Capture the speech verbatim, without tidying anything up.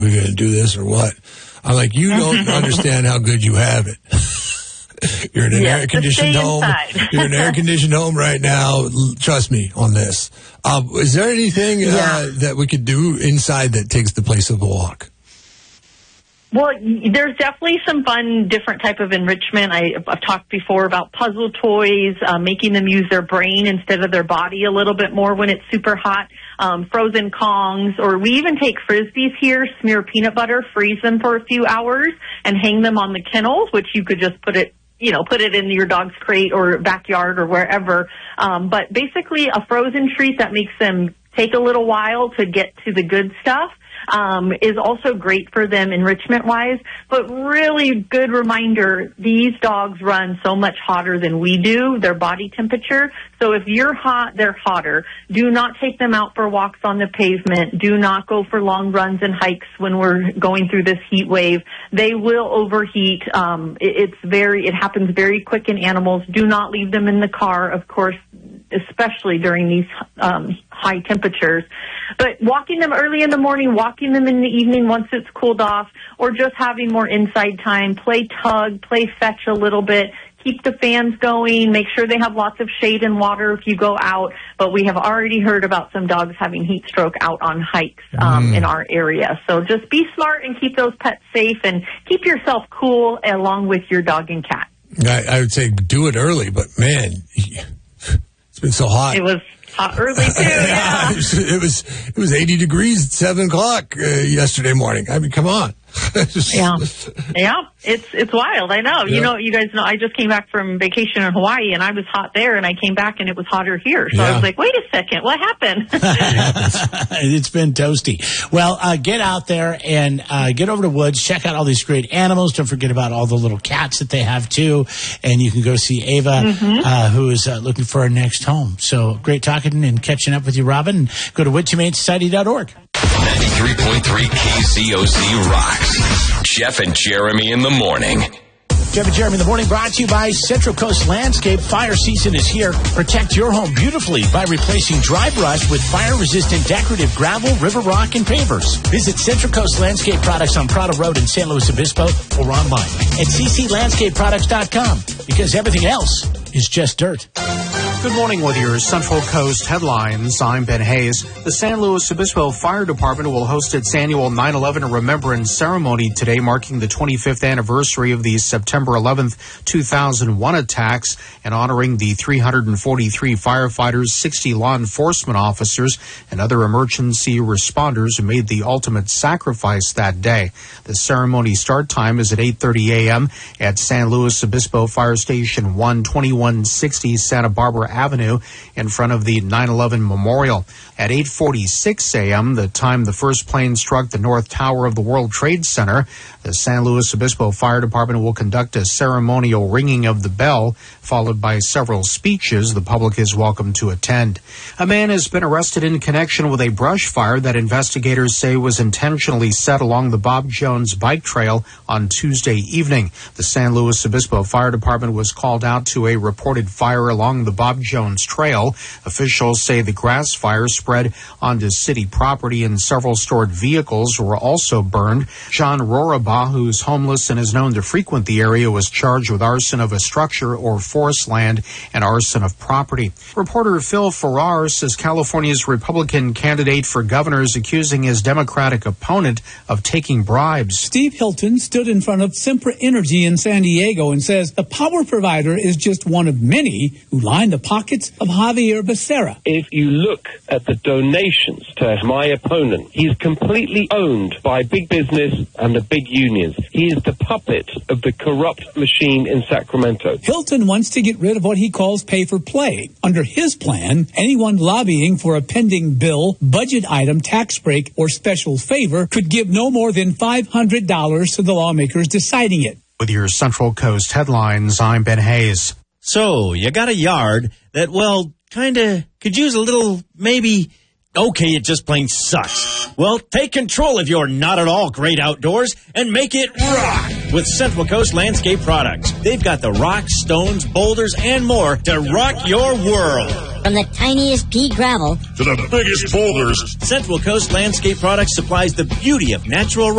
we going to do this or what? I'm like, you don't understand how good you have it. You're in an yes, air-conditioned home. You're in an air-conditioned home right now. Trust me on this. Uh, is there anything yeah. uh, that we could do inside that takes the place of the walk? Well, there's definitely some fun, different type of enrichment. I, I've talked before about puzzle toys, uh, making them use their brain instead of their body a little bit more when it's super hot. Um, frozen Kongs, or we even take Frisbees here, smear peanut butter, freeze them for a few hours, and hang them on the kennels, which you could just put it, you know, put it in your dog's crate or backyard or wherever. Um, but basically a frozen treat that makes them take a little while to get to the good stuff. Um, is also great for them enrichment-wise, but really good reminder, these dogs run so much hotter than we do, their body temperature. So if you're hot, they're hotter. Do not take them out for walks on the pavement. Do not go for long runs and hikes when we're going through this heat wave. They will overheat. Um, it, it's very, it happens very quick in animals. Do not leave them in the car, of course, especially during these um, high temperatures. But walking them early in the morning, walking them in the evening once it's cooled off, or just having more inside time, play tug, play fetch a little bit, keep the fans going, make sure they have lots of shade and water if you go out. But we have already heard about some dogs having heat stroke out on hikes um, mm. in our area. So just be smart and keep those pets safe and keep yourself cool along with your dog and cat. I, I would say do it early, but man, it's been so hot. It was hot early too. Yeah. it was it was eighty degrees at seven o'clock uh, yesterday morning. I mean, come on. yeah, yeah, it's it's wild. I know. Yeah. You know, you guys know. I just came back from vacation in Hawaii, and I was hot there, and I came back, and it was hotter here. So yeah. I was like, wait a second, what happened? It's been toasty. Well, uh, get out there and uh, get over to Woods. Check out all these great animals. Don't forget about all the little cats that they have too. And you can go see Ava, mm-hmm. uh, who is uh, looking for her next home. So great talking and catching up with you, Robin. Go to woods humane society dot org. ninety-three point three K Z O Z rocks. Jeff and Jeremy in the morning. Jeff and Jeremy in the morning brought to you by Central Coast Landscape. Fire season is here. Protect your home beautifully by replacing dry brush with fire-resistant decorative gravel, river rock, and pavers. Visit Central Coast Landscape Products on Prado Road in San Luis Obispo or online at c c landscape products dot com because everything else is just dirt. Good morning with your Central Coast headlines. I'm Ben Hayes. The San Luis Obispo Fire Department will host its annual nine eleven Remembrance Ceremony today, marking the twenty-fifth anniversary of the September eleventh, two thousand one attacks and honoring the three hundred forty-three firefighters, sixty law enforcement officers, and other emergency responders who made the ultimate sacrifice that day. The ceremony start time is at eight thirty a.m. at San Luis Obispo Fire Station one, twenty-one sixty Santa Barbara Avenue in front of the nine eleven Memorial. At eight forty-six a.m., the time the first plane struck the North Tower of the World Trade Center, the San Luis Obispo Fire Department will conduct a ceremonial ringing of the bell, followed by several speeches the public is welcome to attend. A man has been arrested in connection with a brush fire that investigators say was intentionally set along the Bob Jones bike trail on Tuesday evening. The San Luis Obispo Fire Department was called out to a reported fire along the Bob Jones Trail. Officials say the grass fire spread onto city property and several stored vehicles were also burned. John Roraba, who's homeless and is known to frequent the area, was charged with arson of a structure or forest land and arson of property. Reporter Phil Farrar says California's Republican candidate for governor is accusing his Democratic opponent of taking bribes. Steve Hilton stood in front of Sempra Energy in San Diego and says the power provider is just one of many who line the pockets of Javier Becerra. If you look at the donations to my opponent, he's completely owned by big business and the big unions. He is the puppet of the corrupt machine in Sacramento. Hilton wants to get rid of what he calls pay for play. Under his plan, anyone lobbying for a pending bill, budget item, tax break, or special favor could give no more than five hundred dollars to the lawmakers deciding it. With your Central Coast headlines, I'm Ben Hayes. So, you got a yard that, well, kind of could use a little, maybe, okay, it just plain sucks. Well, take control of your not at all great outdoors and make it rock. with Central Coast Landscape Products. They've got the rocks, stones, boulders, and more to rock your world. From the tiniest pea gravel to the biggest boulders, Central Coast Landscape Products supplies the beauty of natural